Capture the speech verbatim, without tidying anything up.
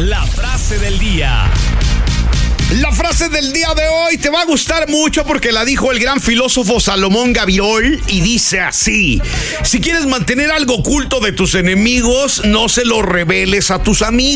La frase del día. La frase del día de hoy te va a gustar mucho porque la dijo el gran filósofo Salomón Gavirol y dice así: si quieres mantener algo oculto de tus enemigos, no se lo reveles a tus amigos.